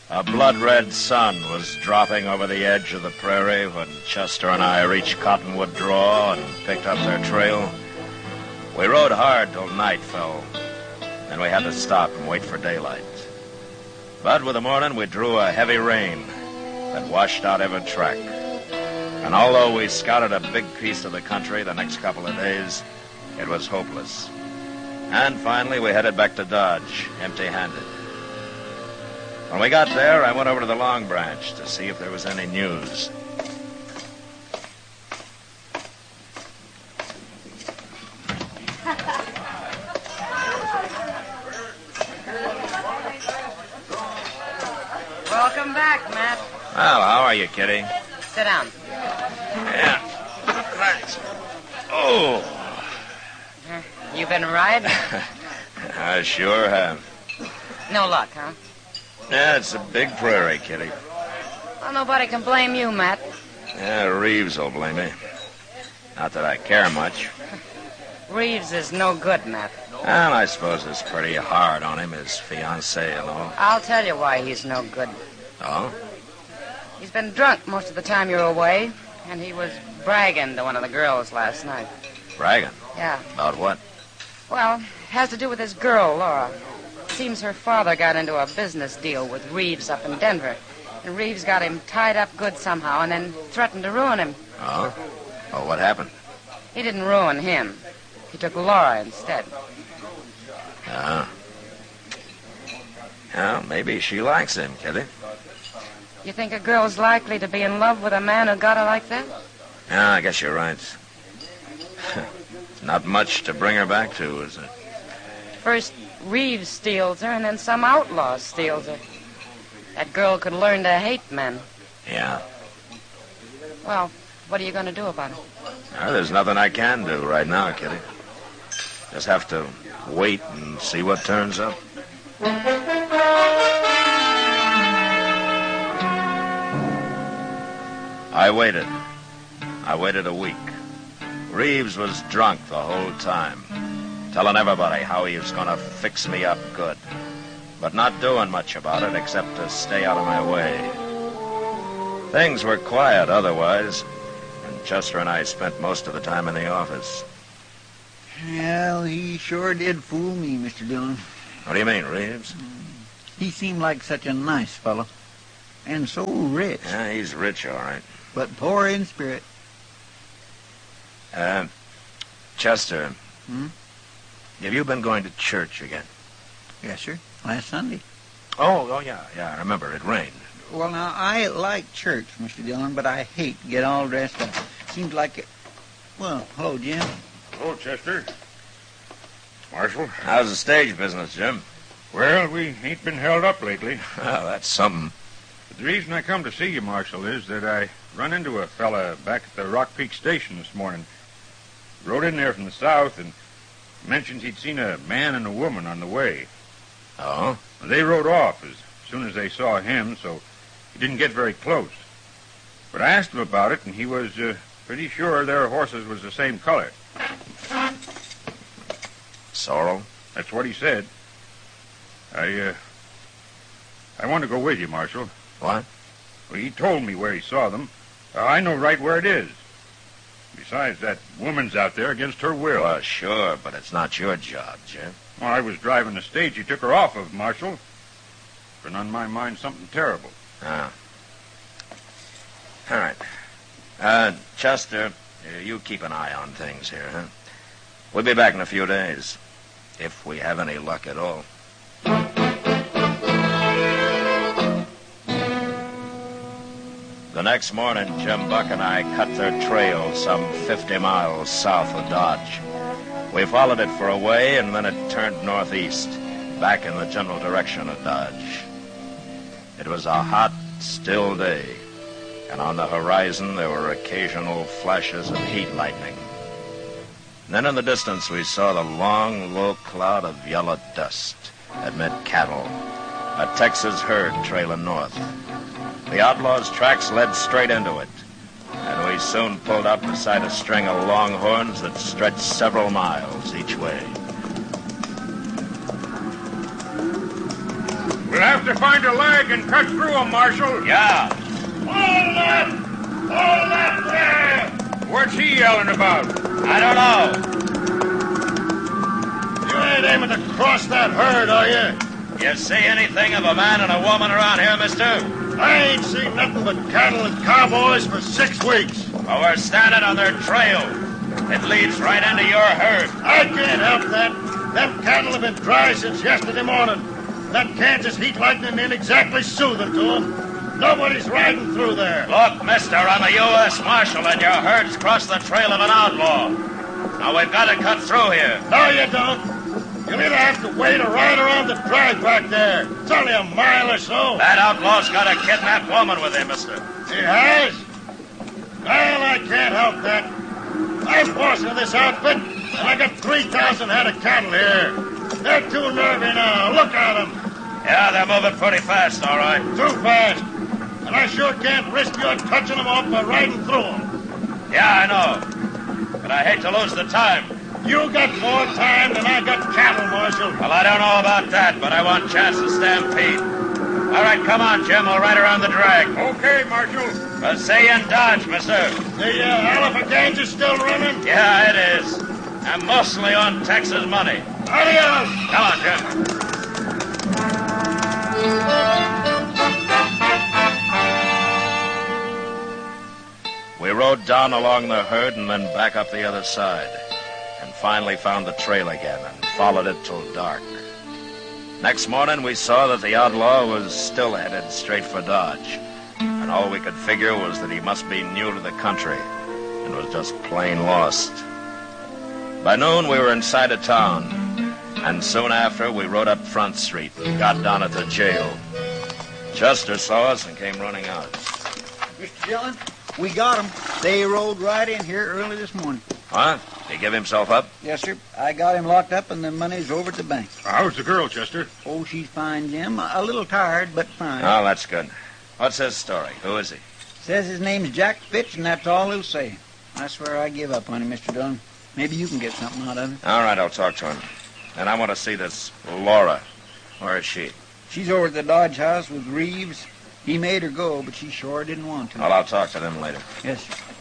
A blood-red sun was dropping over the edge of the prairie when Chester and I reached Cottonwood Draw and picked up their trail. We rode hard till night fell. Then we had to stop and wait for daylight. But with the morning, we drew a heavy rain that washed out every track. And although we scouted a big piece of the country the next couple of days, it was hopeless. And finally, we headed back to Dodge, empty-handed. When we got there, I went over to the Long Branch to see if there was any news. Welcome back, Matt. Well, how are you, Kitty? Sit down. Yeah, thanks. Oh. You been riding? I sure have. No luck, huh? Yeah, it's a big prairie, Kitty. Well, nobody can blame you, Matt. Yeah, Reeves will blame me. Not that I care much. Reeves is no good, Matt. Well, I suppose it's pretty hard on him, his fiancée and all. I'll tell you why he's no good. Oh? He's been drunk most of the time you're away, and he was bragging to one of the girls last night. Bragging? Yeah. About what? Well, it has to do with his girl, Laura. Seems her father got into a business deal with Reeves up in Denver, and Reeves got him tied up good somehow and then threatened to ruin him. Oh? Oh, what happened? He didn't ruin him. He took Laura instead. Oh. Well, maybe she likes him, Kitty. You think a girl's likely to be in love with a man who got her like that? Yeah, I guess you're right. Not much to bring her back to, is it? First, Reeves steals her, and then some outlaw steals her. That girl could learn to hate men. Yeah. Well, what are you going to do about it? Well, there's nothing I can do right now, Kitty. Just have to wait and see what turns up. I waited. I waited a week. Reeves was drunk the whole time, telling everybody how he was going to fix me up good, but not doing much about it except to stay out of my way. Things were quiet otherwise, and Chester and I spent most of the time in the office. Well, he sure did fool me, Mr. Dillon. What do you mean, Reeves? He seemed like such a nice fellow, and so rich, Yeah, he's rich, all right. but poor in spirit. Chester, Hmm? have you been going to church again? Yes, sir. Last Sunday. Oh, yeah, I remember. It rained. Well, now, I like church, Mr. Dillon, but I hate to get all dressed up. Seems like it... Well, hello, Jim. Hello, Chester. Marshal. How's the stage business, Jim? Well, we ain't been held up lately. Oh, that's something. But the reason I come to see you, Marshal, is that I run into a fella back at the Rock Peak Station this morning. Rode in there from the south and mentioned he'd seen a man and a woman on the way. Oh? They rode off as soon as they saw him, so he didn't get very close. But I asked him about it, and he was pretty sure their horses was the same color. Sorrel? That's what he said. I want to go with you, Marshal. What? Well, he told me where he saw them. I know right where it is. Besides, that woman's out there against her will. Well, sure, but it's not your job, Jim. Well, I was driving the stage he took her off of, Marshal. Been on my mind something terrible. Ah. All right. Chester, you keep an eye on things here, huh? We'll be back in a few days, if we have any luck at all. The next morning, Jim Buck and I cut their trail some 50 miles south of Dodge. We followed it for a way, and then it turned northeast, back in the general direction of Dodge. It was a hot, still day, and on the horizon there were occasional flashes of heat lightning. Then in the distance we saw the long, low cloud of yellow dust that meant cattle, a Texas herd trailing north. The outlaws' tracks led straight into it, and we soon pulled up beside a string of longhorns that stretched several miles each way. We'll have have to find a leg and cut through 'em, Marshal. Yeah. Hold up! Hold up there! What's he yelling about? I don't know. You ain't aiming to cross that herd, are you? You see anything of a man and a woman around here, mister? I ain't seen nothing but cattle and cowboys for 6 weeks. Well, we're standing on their trail. It leads right into your herd. I can't help that. Them cattle have been dry since yesterday morning. That Kansas heat lightning ain't exactly soothing to them. Nobody's riding through there. Look, mister, I'm a U.S. Marshal, and your herd's crossed the trail of an outlaw. Now, we've got to cut through here. No, you don't. You'll either have to wait or ride around the drag back there. It's only a mile or so. That outlaw's got a kidnapped woman with him, mister. He has? Well, I can't help that. I'm boss of this outfit, and I got 3,000 head of cattle here. They're too nervy now. Look at them. Yeah, they're moving pretty fast, all right. Too fast. And I sure can't risk your touching them off by riding through them. Yeah, I know. But I hate to lose the time. You got more time than I got cattle, Marshal. Well, I don't know about that, but I want chance to stampede. All right, come on, Jim. We'll ride around the drag. Okay, Marshal. But stay in Dodge, mister. The Alpha still running? Yeah, it is. And mostly on Texas money. Adios! Come on, Jim. We rode down along the herd and then back up the other side. And finally found the trail again and followed it till dark. Next morning, we saw that the outlaw was still headed straight for Dodge. And all we could figure was that he must be new to the country and was just plain lost. By noon, we were inside of town. And soon after, we rode up Front Street and got down at the jail. Chester saw us and came running out. Mr. Dillon, we got 'em. They rode right in here early this morning. Huh? Did he give himself up? Yes, sir. I got him locked up, and the money's over at the bank. How's the girl, Chester? Oh, she's fine, Jim. A little tired, but fine. Oh, that's good. What's his story? Who is he? Says his name's Jack Fitch, and that's all he'll say. I swear I give up on him, Mr. Dillon. Maybe you can get something out of it. All right, I'll talk to him. And I want to see this Laura. Where is she? She's over at the Dodge house with Reeves. He made her go, but she sure didn't want to. Well, I'll talk to them later. Yes, sir.